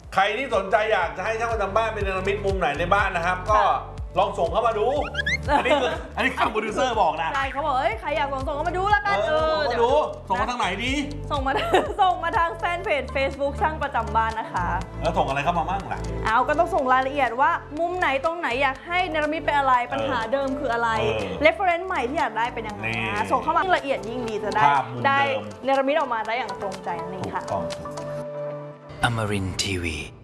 ใครที่สนใจอยากจะให้ช่างประจำบ้านเป็นเนรมิตมุมไหนในบ้านนะครับก็ลองส่งเข้ามาดูอันนี้ข้างโปรดิวเซอร์บอกนะใช่เขาบอกเอ้ยใครอยากส่งเข้ามาดูแล้วกันเดี๋ยวดูส่งมาทางไหนดีส่งมาทางแฟนเพจ Facebook ช่างประจำบ้านนะคะแล้วส่งอะไรเข้ามาบ้างล่ะเอาก็ต้องส่งรายละเอียดว่ามุมไหนตรงไหนอยากให้เนรมิตเป็นอะไรปัญหาเดิมคืออะไรreference ใหม่ที่อยากได้เป็นยังไงส่งเข้ามาละเอียดยิ่งดีจะได้เนรมิตออกมาได้อย่างตรงใจนั่นเองค่ะ Amarin Tiwi